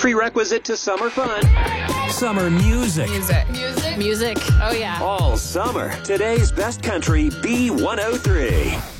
prerequisite to summer fun. Summer music. Music. Oh, yeah. All summer. Today's best country, B103.